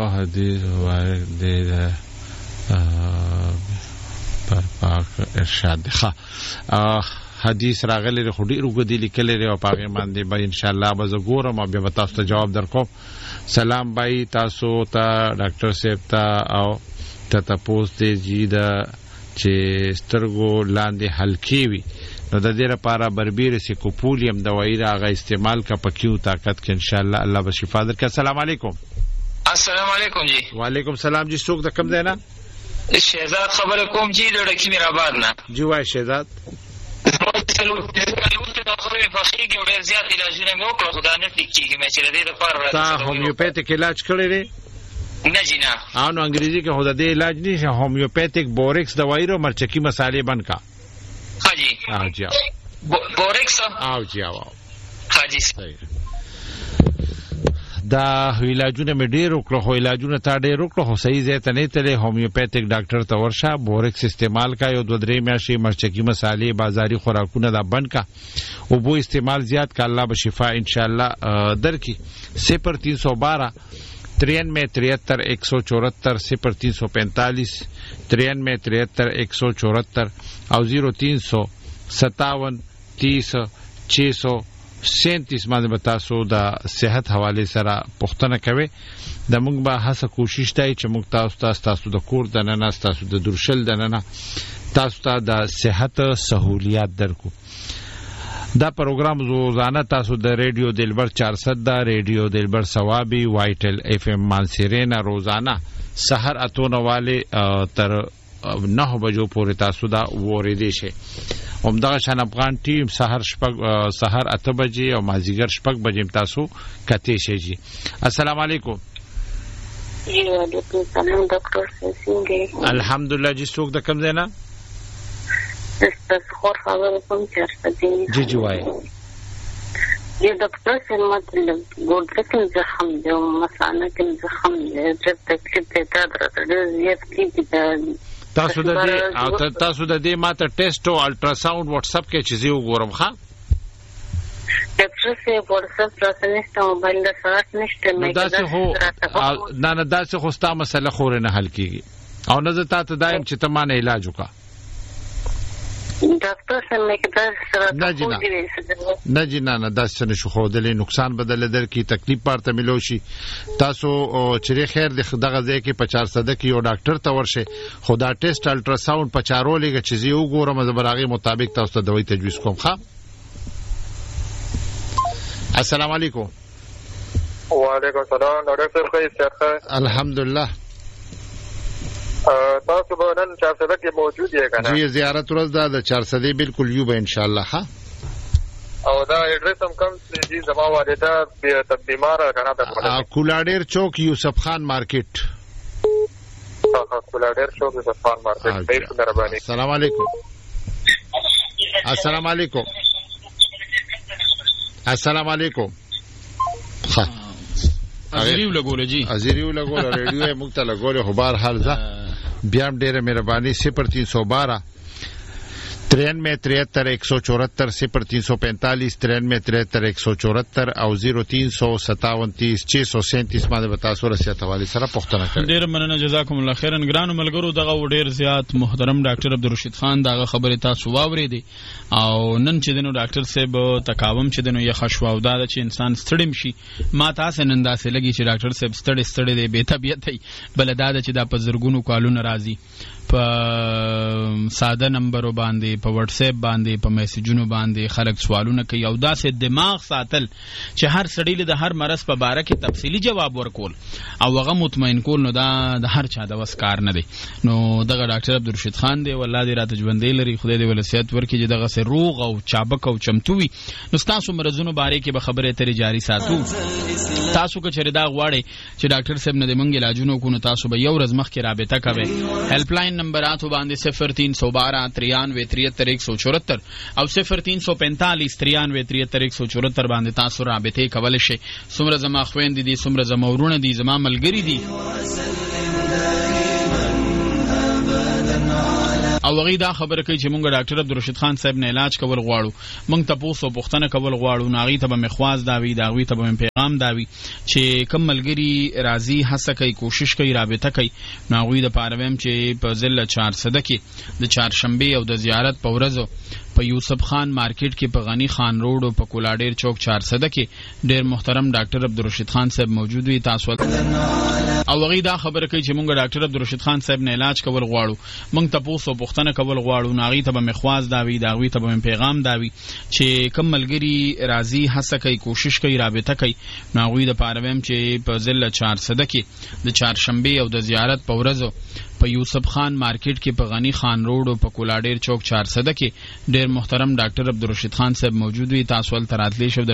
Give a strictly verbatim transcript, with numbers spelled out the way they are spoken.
حدیث مبارک دی پاک ارشاد ښه حدیث راغلی خو ډېر اوږد لیکلی دی او په هغې باندې به انشاءالله به زه ګورم او بیا به تاسو ته جواب درکوم. سلام بھائی تاسو ته ډاکټر صاحب ته او ته تپوس دی جي د چې سترګو لاندې حلقې وي نو د دې لپاره بربیر سیکوپولیم دوايي راغی استعمال کا پکیو طاقت کې انشاءالله الله به شفا درکړي. السلام علیکم. السلام علیکم جی. وعلیکم السلام جی. څوک د کوم ځای نه؟ شهزاد خبره کوم جی د ډکی میر آباد نه. جی وای شهزاد. تا هومیوپیتیک علاج کړی دی؟ نه جی نه. او نو انګریزي کې خو د دې علاج نشته. هومیوپیتیک بوریکس دوايي رو مرچکی مسالې بند کا. हाँ जी हाँ जी बोरेक्स आओ जी आओ हाँ जी صحیح. دا علاجونه مې ډېر وکړو خو علاجونه تا ډېر وکړو خو صحیح ځای ته نه تلې. هومیوپیتیک ډاکټر ته ورشه بوریکس استعمال کا یو دوه درې میاشتې مرچکی مسالې بازاري خوراکونه دا بند کا اوبو استعمال زیات کا الله به شفا انشاءالله درکړي. صفر تین سو بارہ ترانوے تریہتر ایک سو چورہتر صفر تین سو پینتالیس ترانوے تریہتر ایک سو چورہتر او زیرو تین سو ستاون تیس چھ سو سینتیس باندې به تاسو د صحت حواله سره پوښتنه کوئ. د موږ به هڅه کوشش دی چې موږ تاسو ته تاسو د کور دننه تاسو د درشل دننه تاسو ته د صحت سہولیات درکو. دا پروګرام روزانه تاسو د ریډیو دلبر چهارصد دا ریډیو دلبر ثوابي وایټل اف ام مانسیرینا روزانه سحر اتونه والے تر نه بجو پورې تاسو دا وریدي شي. همدغه شان افغان ټیم سحر شپږ سحر اته بجې او مازیګر شپږ بجې تاسو کته شي جی. السلام علیکم. جی وعلیکم السلام ډاکټر څنګه؟ الحمدلله جی. څوک د کوم ځای نه؟ تاسو خور خبر کوم چې جی جی وای. یہ ڈاکٹر سے مطلب گوڑے کے زخم جو مسانہ کے زخم جب تکلیف دیتا زیادہ کی تاسو د دې او تاسو د دې ماته ټیسټ او الټرا ساوند واتس اپ کې چیزې وګورم ښا ډاکټر سے واتس اپ راځنه موبایل د ساعت نشته مې دا خو نه نه دا څه خو ستا مسله خور نه حل کیږي او نه زه تاسو دایم چې ته مانه علاج وکا ډاکټر سره مې کده سره نه جی نه جی نه نه دا څه نشو خو دلې نقصان بدل در کی تکلیف پارته ملو شي تاسو چې خیر د دغه ځای کې په چهارصد کې یو ډاکټر ته ورشه خدا ټیسټ الټرا ساوند په چارولېږي چې زه وګورم زبرغه مطابق تاسو ته دوی تجویز کوم ښا. السلام علیکم. وعلیکم السلام ډاکټر صاحب خیر الحمدلله. تاسو به نن چهارصد کې موجود یې کنه؟ جی زیارت ورځ ده د چهارصد بالکل یو به ان شاء الله ها. او دا ایڈریس هم کوم چې زما والده به بیمار کنه ته کولاډیر چوک یوسف خان مارکیټ. ها کولاډیر چوک یوسف خان مارکیټ. ډیر مهرباني. السلام علیکم. السلام علیکم. السلام علیکم. ها ازریو لګول جی ازریو لګول ریډیو موږ ته لګول خو بهر حال ځه بیا ډیره مهرباني. صفر تین سو بارہ ترانوے تریہتر ایک سو چورہتر صفر تین سو پینتالیس ترانوے تریہتر ایک سو چورہتر او زیرو تین سو ستاون تیس چھ سو سینتیس باندې به تاسو رسیت حواله سره پوښتنه کړئ. ډیر مننه جزاکم الله خیرن. ګرانو ملګرو دغه ډیر زیات محترم ډاکټر عبدالرشید خان دغه خبره تاسو واورېدي او نن چې دنو ډاکټر صاحب تکاوم چې دنو یې خشوا او دا چې انسان ستړم شي ما تاسو نن داسې لګي چې ډاکټر صاحب ستړي ستړي دی به طبيعت دی بل دا چې دا په زرګونو کالونو راځي په ساده نمبر باندې په واتس اپ باندې په میسجونو باندې خلک سوالونه کوي او دا سه دماغ ساتل چې هر سړی له هر مرض په باره کې تفصیلی جواب ورکول او هغه مطمئن کول نو دا د هر چا د وس کار نه دی. نو دغه ډاکټر عبدالرشید خان دی والله دې راته ژوندې لري خدای دې ولصیت ورکړي چې دغه سه روغ او چابک او چمتو وي. نو تاسو مرزونو باره کې به خبره ترې جاری ساتو. تاسو که چیرې دا غواړئ چې ډاکټر صاحب نه د منګ علاجونو کو نو تاسو به یو ورځ مخکې رابطه کوئ. هیلپ لاین نمبراتو باندې صفر تین سو بارہ ترانوے تریہتر ایک سو چورہتر او صفر تین سو پینتالیس ترانوے تریہتر ایک سو چورہتر باندې تاسو رابطه کولای شئ. څومره زما خويندې دي څومره زما ورونه دي زما ملګری دي او هغه دا خبره کوي چې مونږ ډاکټر عبدالرشید خان صاحب نه علاج کول غواړو، مونږ تاسو پوښتنه کول غواړو، ناغي ته به مخواز داوي داوي ته به پیغام داوي چې کم ملګری راضي هڅه کوي کوشش کوي رابطه کوي، ناغوی د پارویم چې په ضلع چار سده کې د چهارشنبه او د زیارت په ورځو په یوسف خان مارکیټ کې په غنی خان روډ او په کولاډیر چوک چار سده کې ډیر محترم ډاکټر عبدالرشید خان صاحب موجود وي. تاسو او هغه دا خبره کوي چې مونږ ډاکټر عبدالرشید خان صاحب نه علاج کول غواړو، مونږ تاسو پوښتنه کول غواړو، ناغي ته به مخواز داوي داوي ته به پیغام داوي چې کم ملګری راضي هڅه کوي کوشش کوي رابطه کوي، ناغوی د پارویم چې په ضلع چار سده کې د چهارشنبه او د زیارت په ورځو په یوسف خان مارکیټ کې په غنی خان روډ او په کولاډیر چوک چار سده کې ډیر محترم ډاکټر عبدالرشید خان صاحب موجود وي. تاسو ول تراتلی شو.